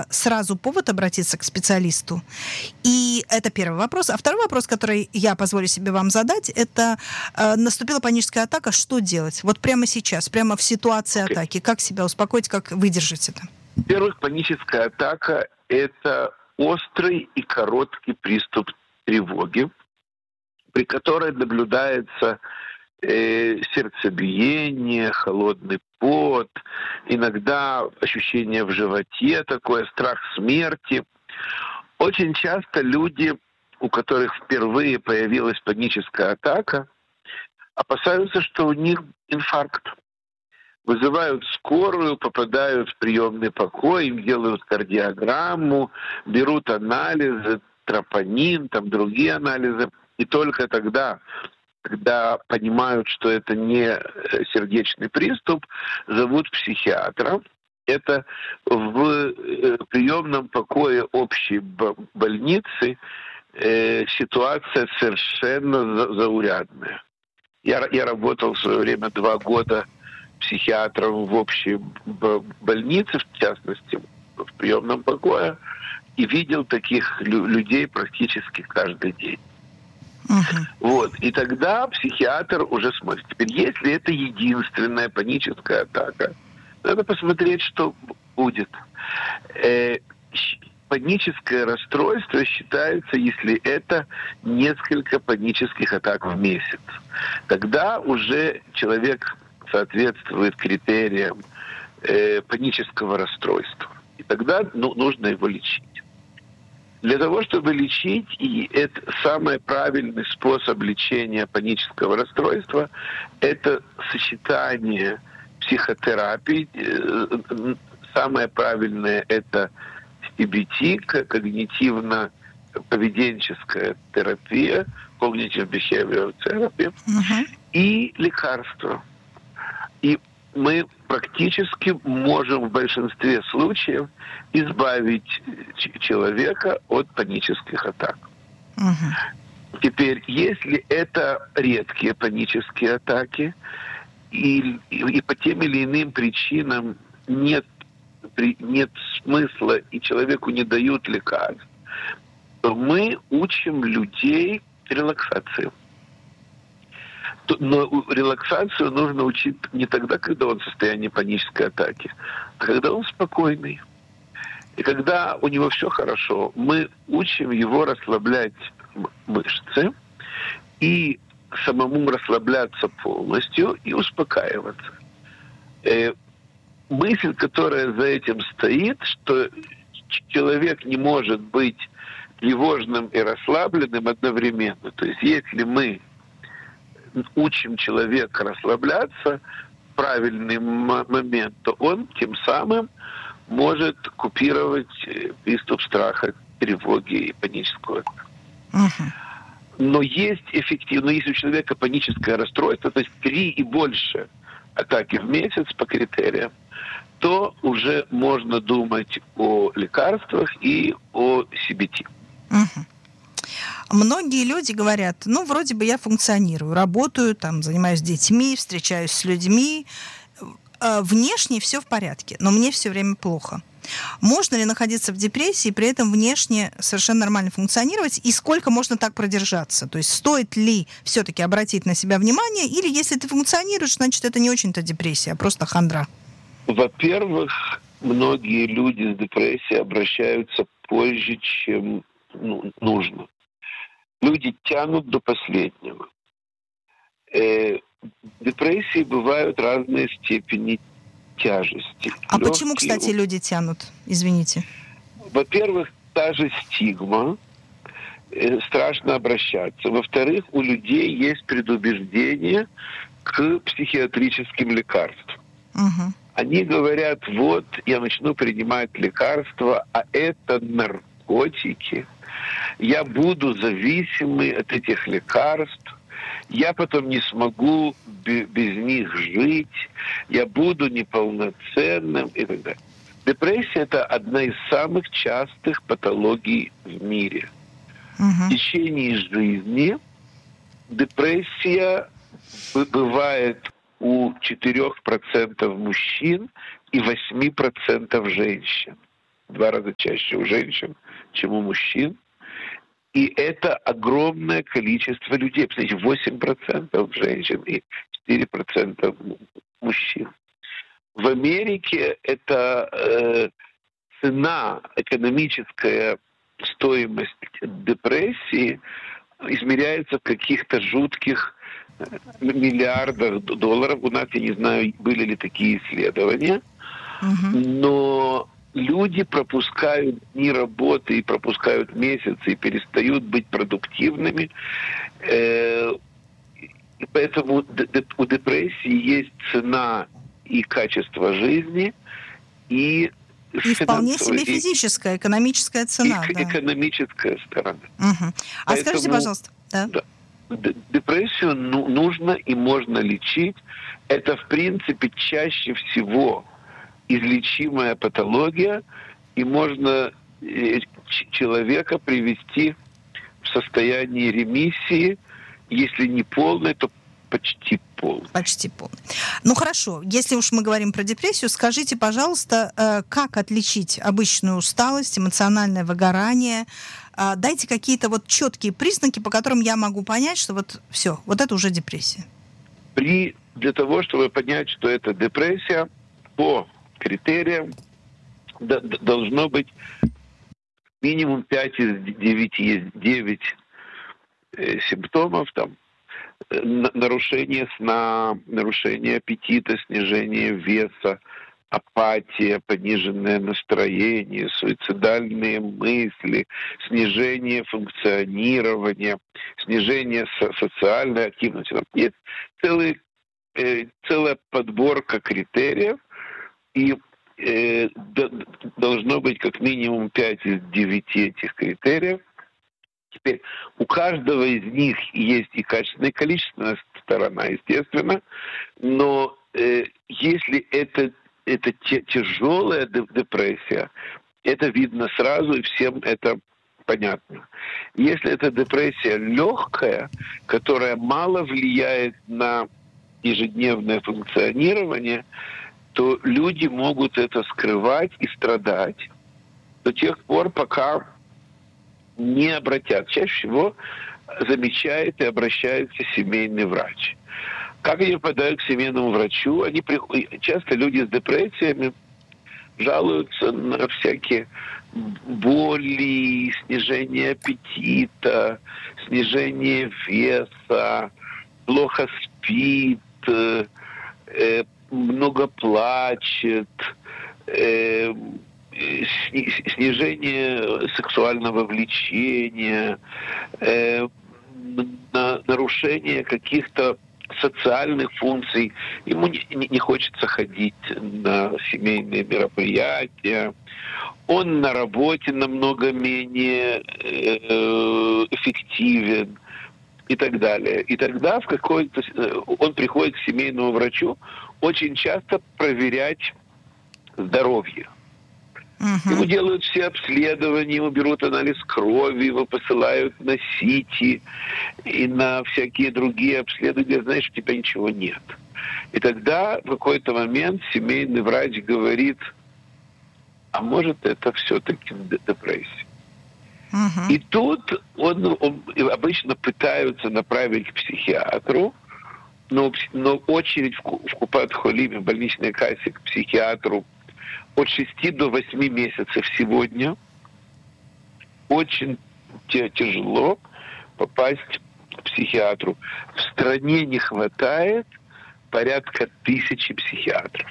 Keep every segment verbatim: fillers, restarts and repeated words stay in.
это сразу повод обратиться к специалисту? И это первый вопрос. А второй вопрос, который я позволю себе вам задать, это э, наступила паническая атака, что делать? Вот прямо сейчас, прямо в ситуации Okay. атаки. Как себя успокоить, как выдержать это? Во-первых, паническая атака – это острый и короткий приступ тревоги, при которой наблюдается э, сердцебиение, холодный пот, иногда ощущение в животе, такое страх смерти. Очень часто люди, у которых впервые появилась паническая атака, опасаются, что у них инфаркт. Вызывают скорую, попадают в приемный покой, им делают кардиограмму, берут анализы, тропонин, там другие анализы. И только тогда, когда понимают, что это не сердечный приступ, зовут психиатра. Это в приемном покое общей больницы э, ситуация совершенно заурядная. Я, я работал в свое время два года психиатром в общей больнице, в частности, в приемном покое, и видел таких лю- людей практически каждый день. Uh-huh. Вот. И тогда психиатр уже смотрит. Теперь, если это единственная паническая атака, надо посмотреть, что будет. Э, паническое расстройство считается, если это несколько панических атак в месяц. Тогда уже человек соответствует критериям э, панического расстройства. И тогда ну, нужно его лечить. Для того, чтобы лечить, и это самый правильный способ лечения панического расстройства, это сочетание психотерапии. Э, самое правильное – это си би ти, когнитивно-поведенческая терапия, Cognitive Behavioral Therapy, uh-huh. и лекарства. И мы практически можем в большинстве случаев избавить человека от панических атак. Uh-huh. Теперь, если это редкие панические атаки, и, и, и по тем или иным причинам нет, при, нет смысла, и человеку не дают лекарств, то мы учим людей релаксации. Но релаксацию нужно учить не тогда, когда он в состоянии панической атаки, а когда он спокойный. И когда у него все хорошо, мы учим его расслаблять мышцы и самому расслабляться полностью и успокаиваться. Э, мысль, которая за этим стоит, что человек не может быть тревожным и расслабленным одновременно. То есть если мы учим человека расслабляться в правильный момент, то он тем самым может купировать приступ страха, тревоги и паническую атаку. Uh-huh. Но есть эффективно, если у человека паническое расстройство, то есть три и больше атаки в месяц по критериям, то уже можно думать о лекарствах и о си би ти. Uh-huh. Многие люди говорят, ну, вроде бы я функционирую, работаю, там, занимаюсь детьми, встречаюсь с людьми, внешне все в порядке, но мне все время плохо. Можно ли находиться в депрессии и при этом внешне совершенно нормально функционировать, и сколько можно так продержаться? То есть стоит ли все-таки обратить на себя внимание, или если ты функционируешь, значит, это не очень-то депрессия, а просто хандра? Во-первых, многие люди с депрессией обращаются позже, чем ну, нужно. Люди тянут до последнего. Э, депрессии бывают разные степени тяжести. А Легкие, почему, кстати, люди тянут? Извините. Во-первых, та же стигма. Э, страшно обращаться. Во-вторых, у людей есть предубеждение к психиатрическим лекарствам. Угу. Они говорят, вот, я начну принимать лекарства, а это наркотики. Я буду зависимый от этих лекарств, я потом не смогу без них жить, я буду неполноценным и так далее. Депрессия – это одна из самых частых патологий в мире. Uh-huh. В течение жизни депрессия бывает у четыре процента мужчин и восемь процентов женщин. в два раза чаще у женщин, чем у мужчин. И это огромное количество людей. Посмотрите, восемь процентов женщин и четыре процента мужчин. В Америке это э, цена, экономическая стоимость депрессии измеряется в каких-то жутких миллиардах долларов. У нас, я не знаю, были ли такие исследования, Мгм. но люди пропускают дни работы и пропускают месяцы и перестают быть продуктивными. Э, И поэтому д- д- у депрессии есть цена и качество жизни, и И вполне финансовая, себе и, физическая, экономическая и цена, к- да. экономическая сторона. Мгм. А скажите, Поэтому пожалуйста, да. да, д- депрессию ну- нужно и можно лечить. Это, в принципе, чаще всего излечимая патология, и можно э, ч- человека привести в состояние ремиссии, если не полной, то почти полной. Почти полный. Ну хорошо, если уж мы говорим про депрессию, скажите, пожалуйста, э, как отличить обычную усталость, эмоциональное выгорание? А, Дайте какие-то вот четкие признаки, по которым я могу понять, что вот все, вот это уже депрессия. При, для того, чтобы понять, что это депрессия, по критериям д- д- должно быть минимум пять из девяти, есть девять э, симптомов, там, э, на- нарушение сна, нарушение аппетита, снижение веса, апатия, пониженное настроение, суицидальные мысли, снижение функционирования, снижение со- социальной активности. Там есть целый, э, целая подборка критериев, и э, д- должно быть как минимум пять из девяти этих критериев. Теперь у каждого из них есть и качественная, и количественная сторона, естественно, но э, если это, это те- тяжелая де- депрессия, это видно сразу, и всем это понятно. Если это депрессия легкая, которая мало влияет на ежедневное функционирование, то люди могут это скрывать и страдать до тех пор, пока не обратят. Чаще всего замечает и обращается семейный врач. Как они попадают к семейному врачу? Они приходят, часто люди с депрессиями жалуются на всякие боли, снижение аппетита, снижение веса, плохо спит, э, много плачет, э, сни- снижение сексуального влечения, э, на- нарушение каких-то социальных функций. Ему не, не- не хочется ходить на семейные мероприятия. Он на работе намного менее э, эффективен и так далее. И тогда в какой-то э, он приходит к семейному врачу очень часто проверять здоровье. Мгм. Ему делают все обследования, ему берут анализ крови, его посылают на СИТИ и на всякие другие обследования. Знаешь, у тебя ничего нет. И тогда в какой-то момент семейный врач говорит, а может это все-таки депрессия. Мгм. И тут он, он- обычно пытаются направить к психиатру, но, пс- но очередь в, ку- в Купат-Холиме, в больничной кассе к психиатру от шести до восьми месяцев сегодня. Очень те- тяжело попасть к психиатру. В стране не хватает порядка тысячи психиатров.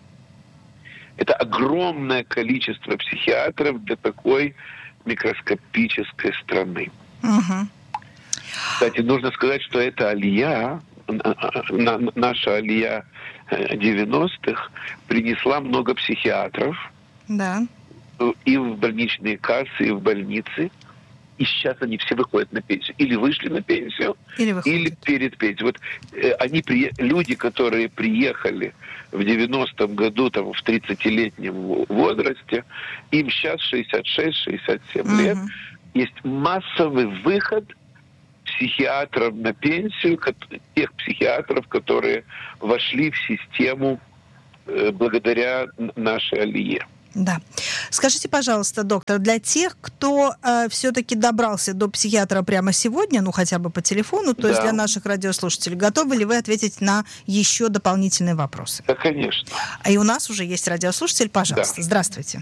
Это огромное количество психиатров для такой микроскопической страны. Мгм. Кстати, нужно сказать, что эта алия, на- на- наша алия э, девяностых, принесла много психиатров Да. э, и в больничные кассы, и в больницы. И сейчас они все выходят на пенсию. Или вышли на пенсию, Или или выходит. перед пенсией. Вот э, они прие... люди, которые приехали в девяностом году, там, в тридцатилетнем во- возрасте, им сейчас шестьдесят шесть - шестьдесят семь лет. Мгм. Есть массовый выход психиатров на пенсию, кот- тех психиатров, которые вошли в систему э, благодаря н- нашей алие. Да. Скажите, пожалуйста, доктор, для тех, кто э, все-таки добрался до психиатра прямо сегодня, ну хотя бы по телефону, то Да. есть для наших радиослушателей, готовы ли вы ответить на еще дополнительные вопросы? Да, конечно. А и у нас уже есть радиослушатель, пожалуйста. Да. Здравствуйте.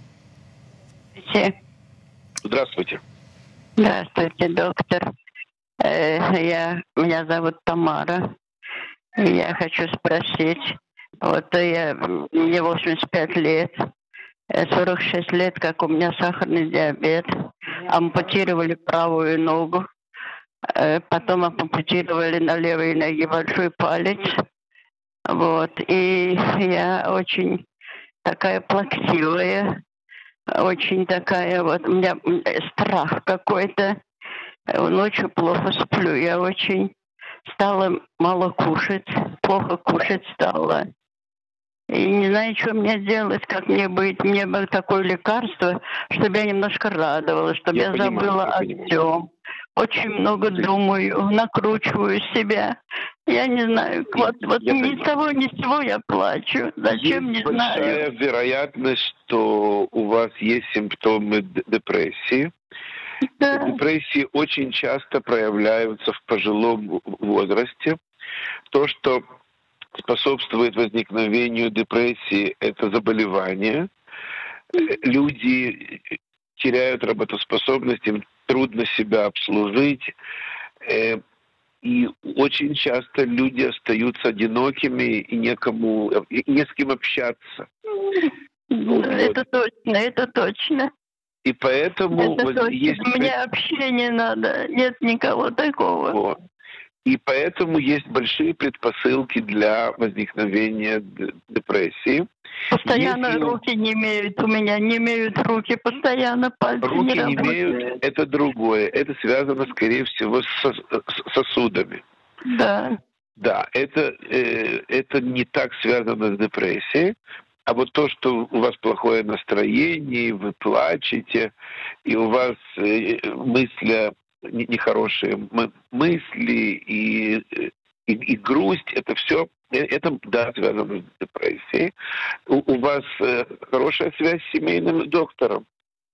Здравствуйте. Здравствуйте, доктор. Я, меня зовут Тамара. Я хочу спросить, вот я, мне восемьдесят пять лет, сорок шесть лет, как у меня сахарный диабет, ампутировали правую ногу, потом ампутировали на левой ноге большой палец, вот, и я очень такая плаксивая, очень такая вот, у меня страх какой-то, ночью плохо сплю, я очень стала мало кушать, плохо кушать стала. И не знаю, что мне делать, как мне быть. Мне бы такое лекарство, чтобы я немножко радовалась, чтобы я, я понимаю, забыла о всем. Очень много думаю, накручиваю себя. Я не знаю, вот, вот ни с того, ни с сего я плачу. Зачем, есть не знаю. Большая вероятность, что у вас есть симптомы депрессии. Да. Депрессии очень часто проявляются в пожилом возрасте. То, что способствует возникновению депрессии, это заболевание. Люди теряют работоспособность, им трудно себя обслужить. И очень часто люди остаются одинокими и некому, и не с кем общаться. Вот. Это точно, это точно. И поэтому это вот есть... Мне общения надо, нет никого такого. Вот. И поэтому есть большие предпосылки для возникновения депрессии. Постоянно Если... руки не имеют, у меня не имеют руки, постоянно пальцы руки не работают. Руки не имеют, это другое. Это связано, скорее всего, с сосудами. Да. Да, это, э, это не так связано с депрессией. А вот то, что у вас плохое настроение, вы плачете, и у вас э, мысли... нехорошие мысли и, и, и грусть, это все, это, да, связано с депрессией. У, у вас э, хорошая связь с семейным доктором?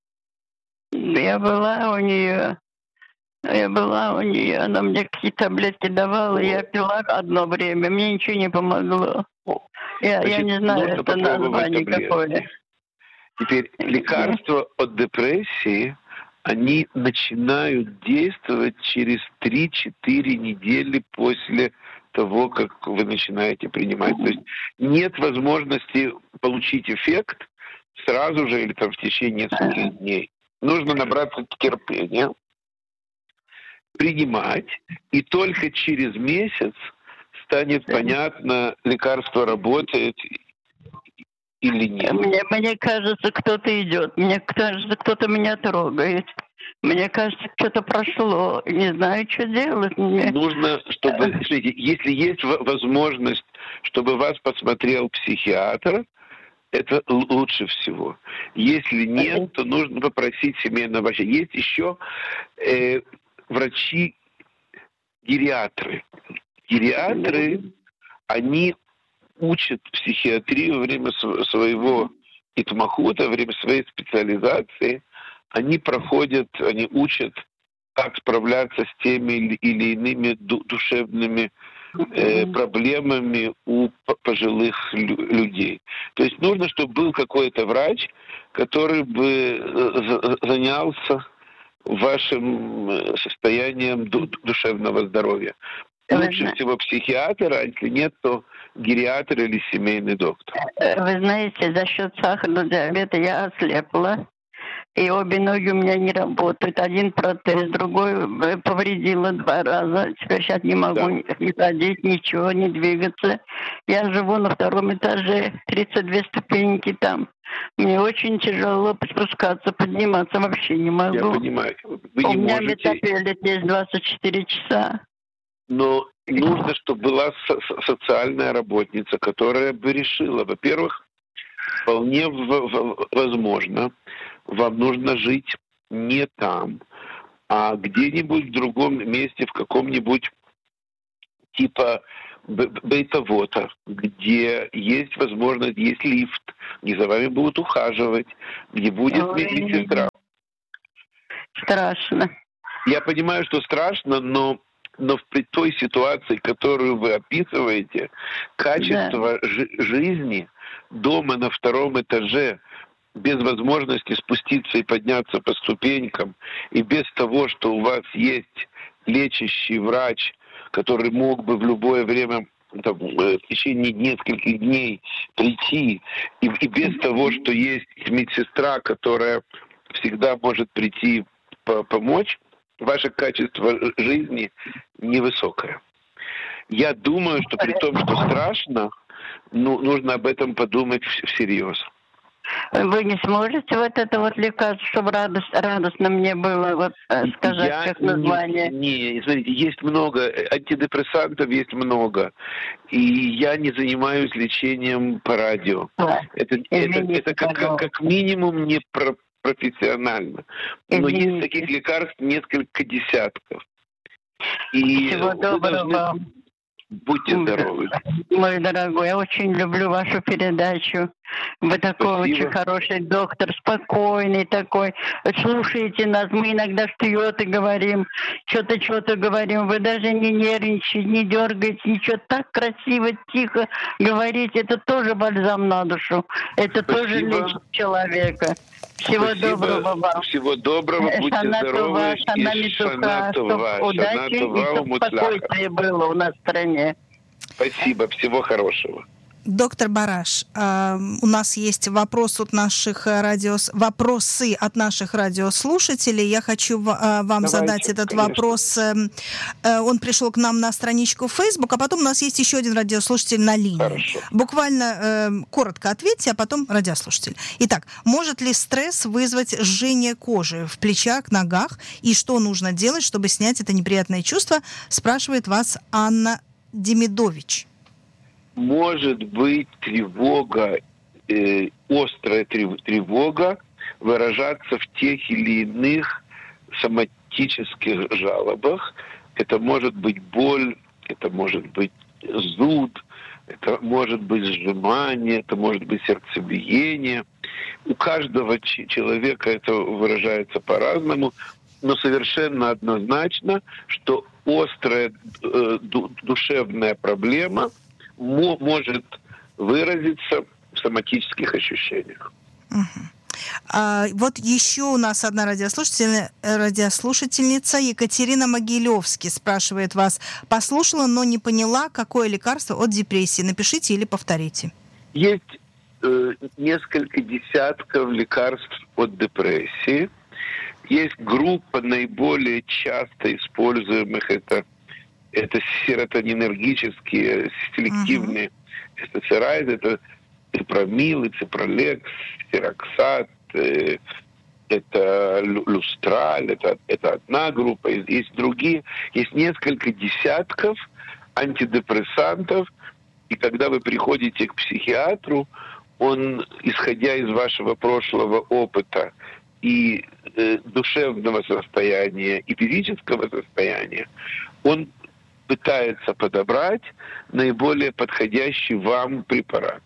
Я была у нее, я была у нее, она мне какие-то таблетки давала, О. я пила одно время, мне ничего не помогло. Я, Значит, я не знаю, это название какое. Теперь лекарства от депрессии, они начинают действовать через три-четыре недели после того, как вы начинаете принимать. То есть нет возможности получить эффект сразу же или там в течение нескольких дней. Нужно набраться терпения, принимать, и только через месяц станет понятно, лекарство работает или нет. Мне, мне кажется, кто-то идет. Мне кажется, кто-то меня трогает. Мне кажется, что-то прошло. Не знаю, что делать. Мне... Нужно, чтобы... Смотрите, если есть возможность, чтобы вас посмотрел психиатр, это лучше всего. Если нет, то нужно попросить семейного врача. Есть еще э, врачи-гериатры. Гериатры, они учат психиатрию во время своего итмахута, во время своей специализации. Они проходят, они учат, как справляться с теми или иными душевными э, проблемами у пожилых людей. То есть нужно, чтобы был какой-то врач, который бы занялся вашим состоянием душевного здоровья. Лучше всего психиатр, а если нет, то гериатр или семейный доктор. Вы знаете, за счет сахарного диабета я ослепла, и обе ноги у меня не работают. Один протез, другой повредила два раза. Теперь сейчас не могу да. ни ходить, ничего, не двигаться. Я живу на втором этаже, тридцать две ступеньки там. Мне очень тяжело спускаться, подниматься вообще не могу. Я понимаю. Вы у не меня можете... метапелит есть двадцать четыре часа. Но нужно, чтобы была со- социальная работница, которая бы решила, во-первых, вполне в- в- возможно, вам нужно жить не там, а где-нибудь в другом месте, в каком-нибудь типа бейтовота, где есть возможность, есть лифт, где за вами будут ухаживать, где будет медсестра. Страшно. Я понимаю, что страшно, но, но при той ситуации, которую вы описываете, качество да. жи- жизни дома на втором этаже, без возможности спуститься и подняться по ступенькам, и без того, что у вас есть лечащий врач, который мог бы в любое время, там, в течение нескольких дней прийти, и, и без того, что есть медсестра, которая всегда может прийти по- помочь, ваше качество жизни невысокое. Я думаю, что при том, что страшно, ну, нужно об этом подумать всерьез. Вы не сможете вот это вот лекарство, чтобы радость, радостно мне было вот, сказать, я как название? Не, не, смотрите, есть много, антидепрессантов есть много, и я не занимаюсь лечением по радио. Да. Это, это, это как, как, как минимум не про, профессионально. Но Извините. Есть таких лекарств несколько десятков. И Всего доброго вам. Будьте здоровы. Мой дорогой, я очень люблю вашу передачу. Вы такой Спасибо. Очень хороший доктор, спокойный такой. Слушайте нас, мы иногда что-то говорим, что-то, что-то говорим. Вы даже не нервничаете, не дергаете, ничего. Так красиво, тихо говорите. Это тоже бальзам на душу. Это Спасибо. Тоже лечит человека. Всего Спасибо. Доброго вам. Всего доброго, будьте шана здоровы. Шана и шана това. Удачи и чтобы спокойствие было у нас в стране. Спасибо, всего хорошего. Доктор Бараш, э, у нас есть вопрос от наших радиос... вопросы от наших радиослушателей. Я хочу в, э, вам Давайте, задать этот конечно. Вопрос. Э, э, он пришел к нам на страничку в Facebook, а потом у нас есть еще один радиослушатель на линии. Хорошо. Буквально э, коротко ответьте, а потом радиослушатель. Итак, может ли стресс вызвать жжение кожи в плечах, ногах? И что нужно делать, чтобы снять это неприятное чувство? Спрашивает вас Анна Демидович. Может быть тревога, э, острая тревога выражаться в тех или иных соматических жалобах. Это может быть боль, это может быть зуд, это может быть сжимание, это может быть сердцебиение. У каждого ч- человека это выражается по-разному, но совершенно однозначно, что острая э, ду- душевная проблема может выразиться в соматических ощущениях. Угу. А, вот еще у нас одна радиослушательница, радиослушательница Екатерина Могилевский спрашивает вас. Послушала, но не поняла, какое лекарство от депрессии. Напишите или повторите. Есть э, несколько десятков лекарств от депрессии. Есть группа наиболее часто используемых, это Это серотонинергические, селективные uh-huh. эс эс эр ай, это ципромил, ципролекс, сероксат, э, это люстраль, это, это одна группа, есть другие, есть несколько десятков антидепрессантов, и когда вы приходите к психиатру, он, исходя из вашего прошлого опыта и э, душевного состояния, и физического состояния, он пытается подобрать наиболее подходящий вам препарат.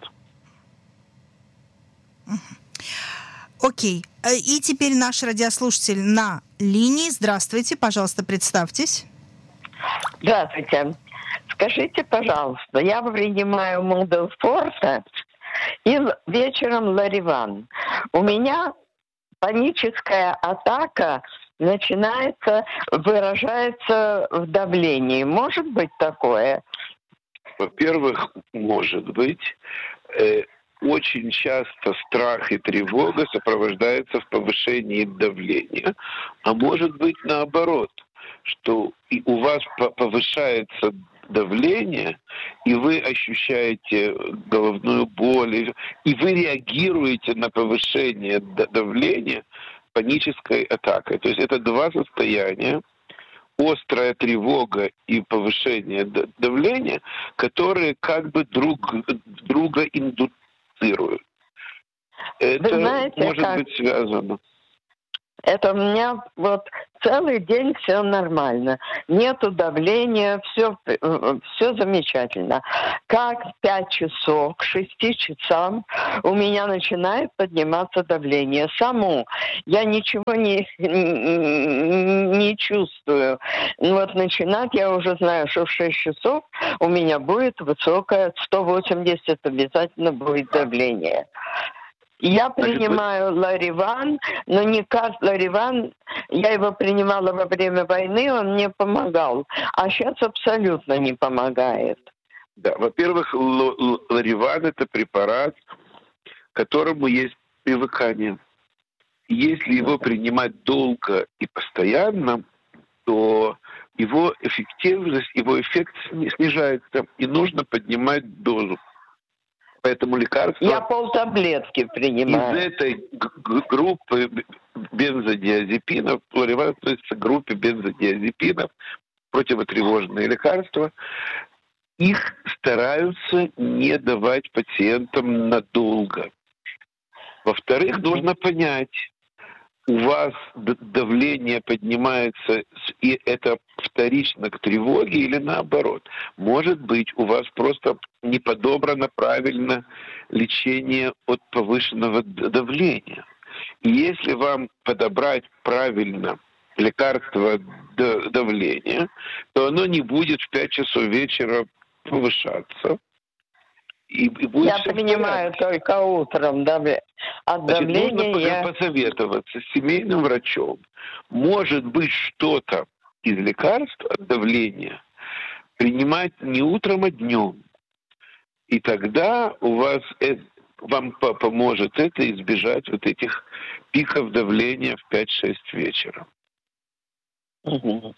Окей. И теперь наш радиослушатель на линии. Здравствуйте, пожалуйста, представьтесь. Здравствуйте. Скажите, пожалуйста, я принимаю Модулфорта и вечером Лариван. У меня паническая атака начинается, выражается в давлении. Может быть такое? Во-первых, может быть. Э, очень часто страх и тревога сопровождаются в повышении давления. А может быть наоборот, что и у вас повышается давление, и вы ощущаете головную боль, и вы реагируете на повышение давления панической атакой. То есть это два состояния, острая тревога и повышение давления, которые как бы друг друга индуцируют. Это знаете, может как... быть связано. Это у меня вот целый день все нормально. Нету давления, все, все замечательно. Как в пять часов, к шести часам у меня начинает подниматься давление. Само. Я ничего не, не чувствую. Вот начинать я уже знаю, что в шесть часов у меня будет высокое, сто восемьдесят обязательно будет давление. Я принимаю Лариван, но не как Лариван. Я его принимала во время войны, он мне помогал. А сейчас абсолютно не помогает. Да, во-первых, Лариван – это препарат, к которому есть привыкание. Если его принимать долго и постоянно, то его эффективность, его эффект снижается, и нужно поднимать дозу. Поэтому лекарства... Я полтаблетки принимаю. Из этой группы бензодиазепинов, Лариван относится к группе бензодиазепинов, противотревожные лекарства, их стараются не давать пациентам надолго. Во-вторых, нужно понять, у вас давление поднимается, и это вторично к тревоге или наоборот. Может быть, у вас просто не подобрано правильно лечение от повышенного давления. И если вам подобрать правильно лекарство давления, то оно не будет в пять часов вечера повышаться. И, и будет я принимаю только утром давление. От Значит, давления нужно я... посоветоваться с семейным врачом. Может быть, что-то из лекарств от давления принимать не утром, а днем. И тогда у вас это, вам поможет это избежать вот этих пиков давления в пять-шесть вечера. Угу.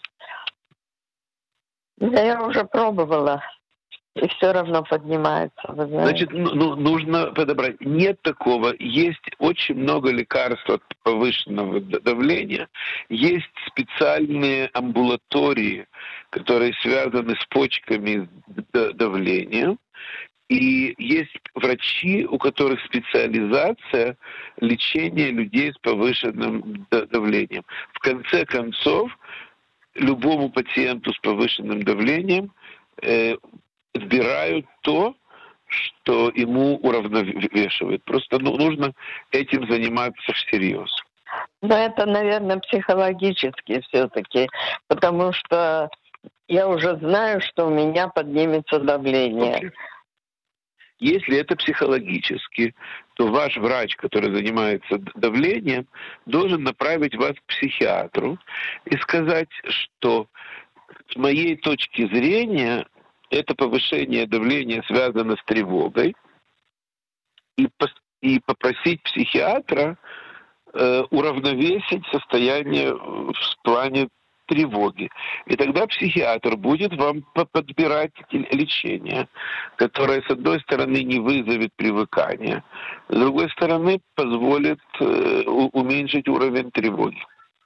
Да, я уже пробовала. И все равно поднимается. Вы знаете. Значит, ну, нужно подобрать. Нет такого. Есть очень много лекарств от повышенного давления. Есть специальные амбулатории, которые связаны с почками давления. И есть врачи, у которых специализация лечения людей с повышенным давлением. В конце концов, любому пациенту с повышенным давлением э, отбирают то, что ему уравновешивает. Просто ну, нужно этим заниматься всерьез. Но это, наверное, психологически все-таки, потому что я уже знаю, что у меня поднимется давление. Если это психологически, то ваш врач, который занимается давлением, должен направить вас к психиатру и сказать, что с моей точки зрения это повышение давления связано с тревогой, и, и попросить психиатра э, уравновесить состояние в плане тревоги. И тогда психиатр будет вам подбирать лечение, которое, с одной стороны, не вызовет привыкания, с другой стороны, позволит э, уменьшить уровень тревоги.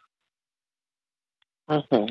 Угу.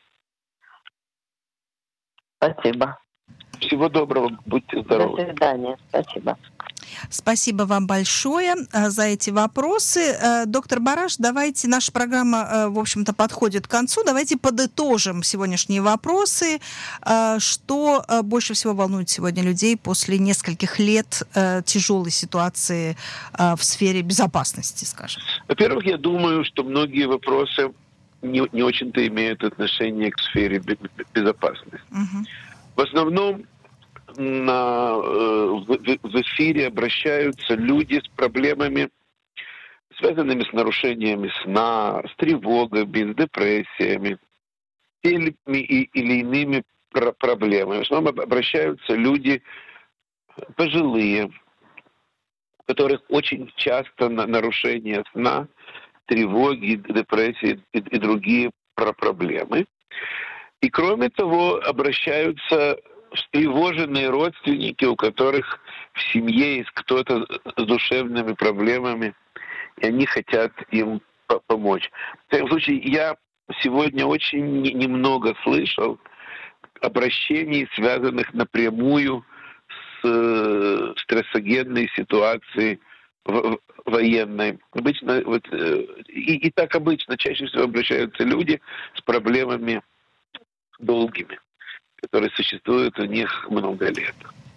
Спасибо. Всего доброго, будьте здоровы. До свидания, спасибо. Спасибо вам большое за эти вопросы. Доктор Бараш, давайте, наша программа, в общем-то, подходит к концу. Давайте подытожим сегодняшние вопросы. Что больше всего волнует сегодня людей после нескольких лет тяжелой ситуации в сфере безопасности, скажем? Во-первых, я думаю, что многие вопросы не, не очень-то имеют отношение к сфере безопасности. Угу. В основном на, в, в эфире обращаются люди с проблемами, связанными с нарушениями сна, с тревогами, с депрессиями, теми или иными проблемами. В основном обращаются люди пожилые, у которых очень часто нарушения сна, тревоги, депрессии и, и другие проблемы. И кроме того, обращаются встревоженные родственники, у которых в семье есть кто-то с душевными проблемами, и они хотят им помочь. В таком случае, я сегодня очень немного слышал обращений, связанных напрямую с стрессогенной ситуацией военной. Обычно вот, и, и так обычно чаще всего обращаются люди с проблемами долгими, которые существуют у них много лет.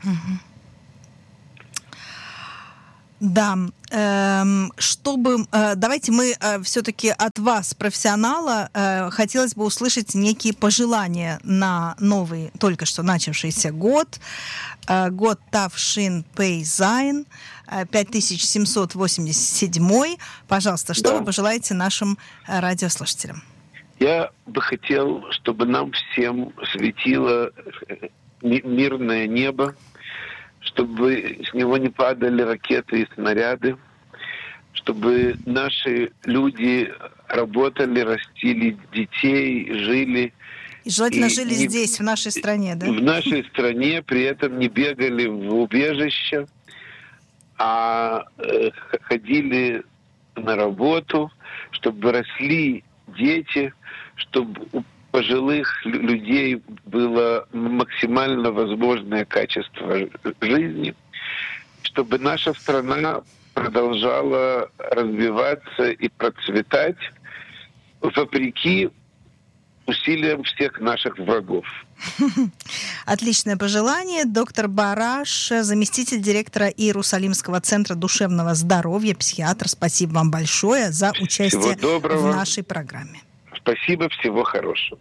Да, эм, чтобы, э, давайте мы э, все-таки от вас, профессионала, э, хотелось бы услышать некие пожелания на новый, только что начавшийся год, э, год Тавшин Пейзайн, э, пять тысяч семьсот восемьдесят семь. Пожалуйста, что да. вы пожелаете нашим э, радиослушателям? Я бы хотел, чтобы нам всем светило мирное небо, чтобы с него не падали ракеты и снаряды, чтобы наши люди работали, растили детей, жили. И желательно и жили не, здесь, в нашей стране, да? В нашей стране, при этом не бегали в убежище, а э, ходили на работу, чтобы росли дети, чтобы у пожилых людей было максимально возможное качество жизни, чтобы наша страна продолжала развиваться и процветать вопреки усилиям всех наших врагов. Отличное пожелание. Доктор Бараш, заместитель директора Иерусалимского центра душевного здоровья, психиатр. Спасибо вам большое за участие в нашей программе. Спасибо, всего хорошего.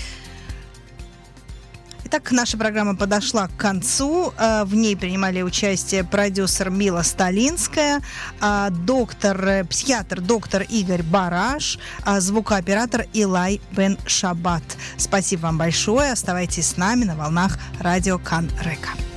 Итак, наша программа подошла к концу. В ней принимали участие продюсер Мила Сталинская, доктор, психиатр доктор Игорь Бараш, звукооператор Илай Бен Шабат. Спасибо вам большое. Оставайтесь с нами на волнах радио Кан Река.